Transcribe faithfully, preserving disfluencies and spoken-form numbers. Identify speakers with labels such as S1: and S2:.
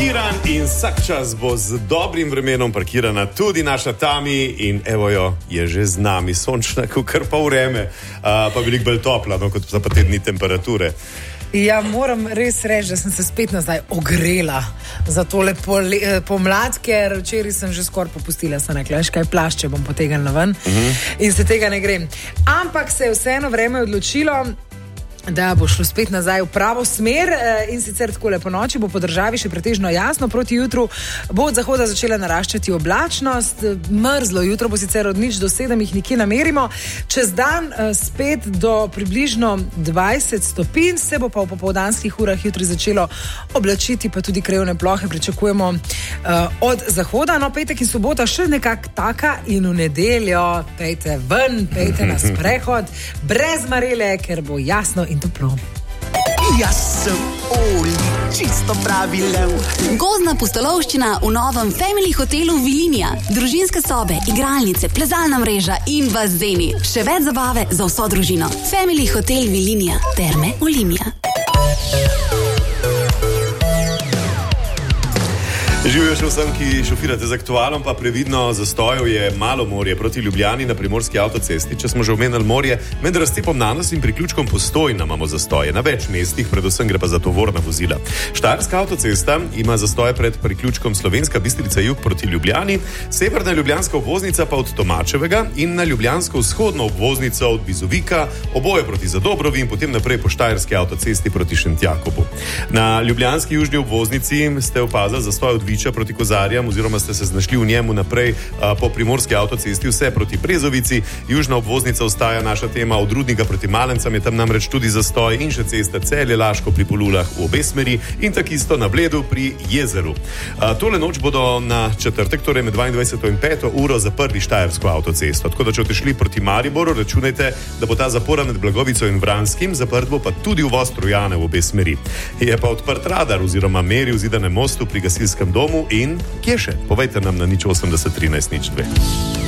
S1: parkiran in vsak čas bo z dobrim vremenom parkirana tudi naša Tami in evo jo, je že z nami, sončna, kar pa vreme, uh, pa veliko bolj topla, no, kot za pa te dni temperature.
S2: Ja, moram res reči, da sem se spet nazaj ogrela za tole pomlad, ker včeraj sem že skoraj popustila, sem rekla, veš kaj, plašče bom potegnila ven uh-huh. in se tega ne grem. Ampak se je vseeno vreme odločilo, da bo šlo spet nazaj v pravo smer in sicer takole po noči bo po državi še pretežno jasno, proti jutru bo od zahoda začela naraščati oblačnost, mrzlo, jutro bo sicer od nič do sedem jih nikje namerimo, čez dan spet do približno dvajset stopinj, se bo pa v popoldanskih urah jutri začelo oblačiti, pa tudi krajevne plohe pričakujemo uh, od zahoda, no petek in sobota še nekak taka in v nedeljo pejte ven, pejte na sprehod, brez marele, ker bo jasno in toplo.
S3: Jaz sem Oli, čisto pravi lev.
S4: Gozdna pustolovščina v novem Family hotelu Vilinija. Družinske sobe, igralnice, plezalna mreža in bazeni. Še več zabave za vso družino. Family hotel Vilinija. Terme Olimia.
S1: Živijo še vsem, ki šofirate z aktualom, pa previdno, zastojev je malo morje proti Ljubljani na primorski avtocesti. Če smo že omenili morje, med razcepom Nanos in priključkom Postojna imamo zastoje. Na več mestih, predvsem gre pa za tovorna vozila. Štajerska avtocesta ima zastoje pred priključkom Slovenska Bistrica jug proti Ljubljani, severna ljubljanska obvoznica pa od Tomačevega in na ljubljansko vzhodno obvoznico od Bizovika, oboje proti Zadobrovi in potem naprej po štajerski avtocesti proti Šentjakobu. Na ljubljanski južni obvoznici ste opazili zastoj od proti Kozarjam, oziroma ste se znašli v njemu naprej a, po primorski avtocesti, vse proti Brezovici. Južna obvoznica ostaja naša tema, od Rudnika proti Malencam je tam namreč tudi zastoj in še cesta Celje-Laško pri Polulah v obe smeri in takisto na Bledu pri Jezeru. A, tole noč bodo na četrtek, torej med dvaindvajseto in peto uro zaprli štajersko avtocesto. Tako da, če boste šli proti Mariboru, računajte, da bo ta zapora med Blagovico in Vranskim, zaprt bo pa tudi uvoz Trojane v obe smeri. Je pa odprt radar oziroma meri v Zidanem mostu pri gasilskem domu in kje še? Povejte nam na nič osemdeset trinajst nič dve.